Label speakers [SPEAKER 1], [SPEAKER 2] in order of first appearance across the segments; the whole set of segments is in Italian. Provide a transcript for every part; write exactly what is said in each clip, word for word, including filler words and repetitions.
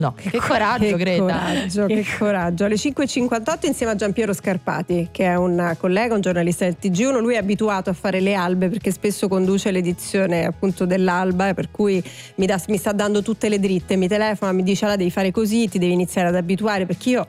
[SPEAKER 1] No, che, che coraggio,
[SPEAKER 2] che
[SPEAKER 1] Greta.
[SPEAKER 2] Coraggio, che coraggio. Alle cinque e cinquantotto insieme a Giampiero Scarpati, che è un collega, un giornalista del T G uno. Lui è abituato a fare le albe perché spesso conduce l'edizione appunto dell'alba, per cui mi, da, mi sta dando tutte le dritte, mi telefona, mi dice: "Ah, devi fare così, ti devi iniziare ad abituare", perché io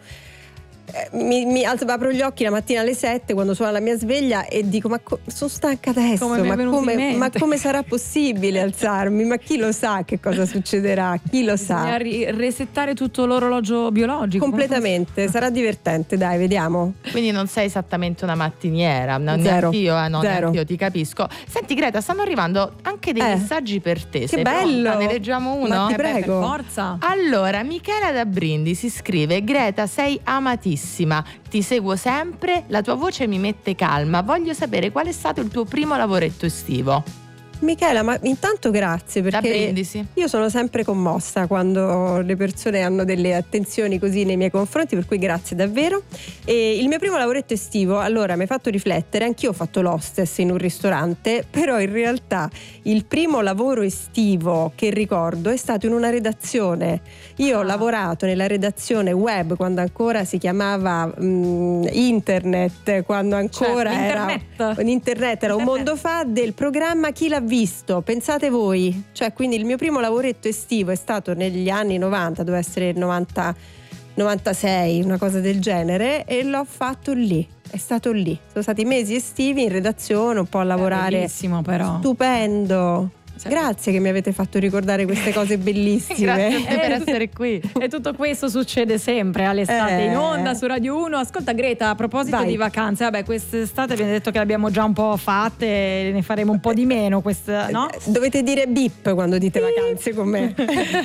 [SPEAKER 2] Mi, mi alzo, apro gli occhi la mattina alle sette quando suona la mia sveglia e dico: ma co- sono stanca adesso,
[SPEAKER 3] come
[SPEAKER 2] ma, come, ma come sarà possibile alzarmi? Ma chi lo sa che cosa succederà? Chi lo sa?
[SPEAKER 3] Bisogna ri- resettare tutto l'orologio biologico
[SPEAKER 2] Completamente, sarà divertente, dai, vediamo.
[SPEAKER 1] Quindi non sei esattamente una mattiniera. No,
[SPEAKER 2] Zero.
[SPEAKER 1] Neanch'io, eh, no,
[SPEAKER 2] Zero.
[SPEAKER 1] neanch'io ti capisco. Senti Greta, stanno arrivando anche dei
[SPEAKER 2] Eh.
[SPEAKER 1] messaggi per te.
[SPEAKER 2] Che
[SPEAKER 1] Sei
[SPEAKER 2] bello!
[SPEAKER 1] pronta? Ne leggiamo uno?
[SPEAKER 2] Ma ti
[SPEAKER 3] Eh beh,
[SPEAKER 2] prego.
[SPEAKER 3] per forza.
[SPEAKER 1] Allora, Michela da Brindisi scrive: Greta, sei amatissima, ti seguo sempre, la tua voce mi mette calma, voglio sapere qual è stato il tuo primo lavoretto estivo.
[SPEAKER 2] Michela, ma intanto grazie,
[SPEAKER 1] Da
[SPEAKER 2] perché
[SPEAKER 1] Brindisi.
[SPEAKER 2] io sono sempre commossa quando le persone hanno delle attenzioni così nei miei confronti, per cui grazie davvero. E il mio primo lavoretto estivo, allora, mi ha fatto riflettere. Anch'io ho fatto l'hostess in un ristorante, però in realtà il primo lavoro estivo che ricordo è stato in una redazione. Io ho
[SPEAKER 3] Ah.
[SPEAKER 2] lavorato nella redazione web quando ancora si chiamava mh, internet, quando ancora
[SPEAKER 3] Cioè,
[SPEAKER 2] era
[SPEAKER 3] internet.
[SPEAKER 2] internet era un mondo fa, del programma Chi l'ha visto, pensate voi. Cioè, quindi il mio primo lavoretto estivo è stato negli anni novanta, doveva essere il novanta, novantasei, una cosa del genere, e l'ho fatto lì. È stato lì. Sono stati mesi estivi in redazione, un po' a lavorare.
[SPEAKER 3] Bellissimo, però.
[SPEAKER 2] Stupendo.
[SPEAKER 3] Sì.
[SPEAKER 2] Grazie che mi avete fatto ricordare queste cose bellissime.
[SPEAKER 1] Grazie a te per
[SPEAKER 3] Eh,
[SPEAKER 1] essere qui.
[SPEAKER 3] E tutto questo succede sempre all'estate
[SPEAKER 2] Eh.
[SPEAKER 3] in onda su Radio uno. Ascolta Greta, a proposito
[SPEAKER 2] Vai.
[SPEAKER 3] di vacanze, vabbè, quest'estate abbiamo detto che le abbiamo già un po' fatte, ne faremo un po' di meno, questa, no?
[SPEAKER 2] Dovete dire bip quando dite vacanze con me.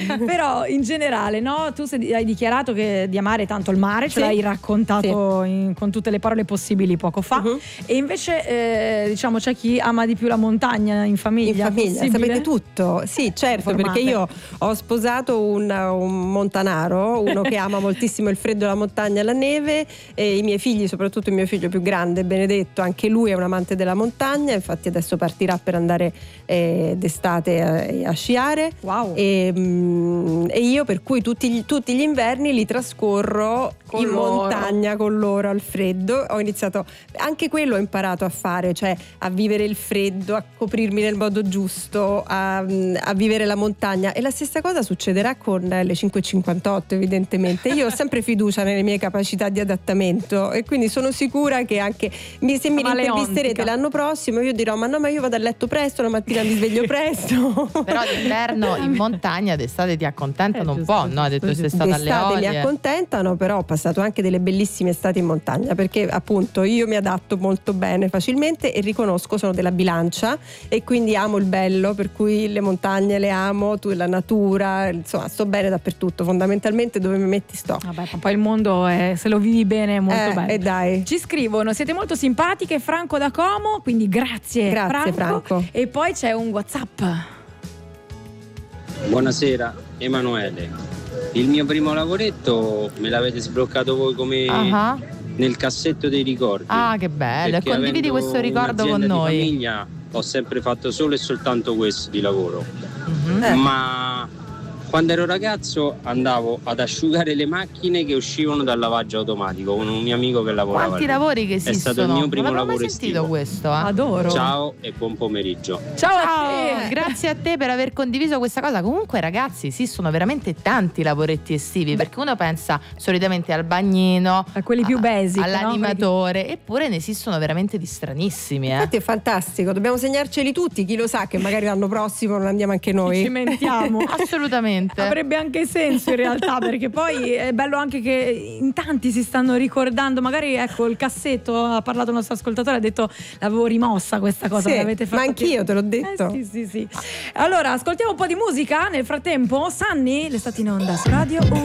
[SPEAKER 3] Però in generale, no? Tu sei- hai dichiarato che di amare tanto il mare, ce
[SPEAKER 2] Sì.
[SPEAKER 3] l'hai raccontato in- con tutte le parole possibili poco fa.
[SPEAKER 2] Mhm.
[SPEAKER 3] E invece, eh, diciamo, c'è chi ama di più la montagna in famiglia.
[SPEAKER 2] In famiglia,
[SPEAKER 3] possibile?
[SPEAKER 2] sapete tutto? Sì, certo,
[SPEAKER 3] Informate.
[SPEAKER 2] perché io ho sposato un, un montanaro, uno che ama moltissimo il freddo, la montagna e la neve, e i miei figli, soprattutto il mio figlio più grande, Benedetto, anche lui è un amante della montagna, infatti adesso partirà per andare eh, d'estate a, a sciare.
[SPEAKER 3] Wow.
[SPEAKER 2] E, mm, e io per cui tutti gli, tutti gli inverni li trascorro
[SPEAKER 3] Con
[SPEAKER 2] in
[SPEAKER 3] loro.
[SPEAKER 2] montagna con loro al freddo. Ho iniziato, anche quello ho imparato a fare, cioè a vivere il freddo, a coprirmi nel modo giusto, a, a vivere la montagna. E la stessa cosa succederà con le cinque e cinquantotto, evidentemente. Io ho sempre fiducia nelle mie capacità di adattamento e quindi sono sicura che anche mi- se mi
[SPEAKER 3] Camaleontica.
[SPEAKER 2] intervisterete l'anno prossimo io dirò: ma no, ma io vado a letto presto, la mattina mi sveglio presto.
[SPEAKER 1] Però d'inverno in montagna, d'estate ti accontentano
[SPEAKER 3] Eh,
[SPEAKER 1] un
[SPEAKER 3] giusto,
[SPEAKER 1] po', no? Hai detto che sei stata alle
[SPEAKER 2] D'estate mi
[SPEAKER 1] Olie.
[SPEAKER 2] accontentano, però ho passato anche delle bellissime estati in montagna, perché appunto io mi adatto molto bene facilmente e riconosco, sono della Bilancia e quindi amo il bello, per cui le montagne le amo, tu la natura, insomma sto bene dappertutto, fondamentalmente dove mi metti sto.
[SPEAKER 3] Vabbè, ma poi il mondo è, se lo vivi bene è molto
[SPEAKER 2] Eh,
[SPEAKER 3] bello.
[SPEAKER 2] e dai.
[SPEAKER 3] Ci scrivono: siete molto simpatiche, Franco da Como, quindi grazie,
[SPEAKER 2] Grazie, Franco.
[SPEAKER 3] E poi c'è un WhatsApp.
[SPEAKER 4] Buonasera, Emanuele. Il mio primo lavoretto me l'avete sbloccato voi come
[SPEAKER 1] Ah,
[SPEAKER 4] nel cassetto dei ricordi.
[SPEAKER 1] ah, che bello. E
[SPEAKER 4] Perché
[SPEAKER 1] condividi
[SPEAKER 4] avendo
[SPEAKER 1] questo ricordo con
[SPEAKER 4] un'azienda
[SPEAKER 1] noi.
[SPEAKER 4] di famiglia ho sempre fatto solo e soltanto questo di lavoro.
[SPEAKER 1] Mhm.
[SPEAKER 2] Eh.
[SPEAKER 4] Ma quando ero ragazzo andavo ad asciugare le macchine che uscivano dal lavaggio automatico con un mio amico che lavorava
[SPEAKER 1] Quanti
[SPEAKER 4] lì.
[SPEAKER 1] lavori che
[SPEAKER 4] È
[SPEAKER 1] esistono?
[SPEAKER 4] stato il mio primo
[SPEAKER 1] non avevo mai
[SPEAKER 4] lavoro
[SPEAKER 1] sentito
[SPEAKER 4] estivo.
[SPEAKER 1] questo. Eh.
[SPEAKER 3] Adoro.
[SPEAKER 4] Ciao e buon pomeriggio.
[SPEAKER 3] Ciao a
[SPEAKER 1] Ciao,
[SPEAKER 3] te.
[SPEAKER 1] grazie a te per aver condiviso questa cosa. Comunque ragazzi, esistono veramente tanti lavoretti estivi, perché uno pensa solitamente al bagnino,
[SPEAKER 3] A quelli più
[SPEAKER 1] a-
[SPEAKER 3] basic,
[SPEAKER 1] all'animatore, eppure ne esistono veramente di stranissimi, eh.
[SPEAKER 2] Infatti è fantastico, dobbiamo segnarceli tutti, chi lo sa che magari l'anno prossimo non andiamo anche
[SPEAKER 3] Ci
[SPEAKER 2] noi.
[SPEAKER 3] cimentiamo.
[SPEAKER 1] Assolutamente.
[SPEAKER 3] Avrebbe anche senso in realtà, perché poi è bello anche che in tanti si stanno ricordando, magari ecco il cassetto, ha parlato il nostro ascoltatore, ha detto l'avevo rimossa questa cosa,
[SPEAKER 2] Sì,
[SPEAKER 3] me l'avete fatto
[SPEAKER 2] ma anch'io te l'ho detto.
[SPEAKER 3] Eh, sì, sì, sì. Allora ascoltiamo un po' di musica nel frattempo. Sunny, l'estate in onda su Radio uno.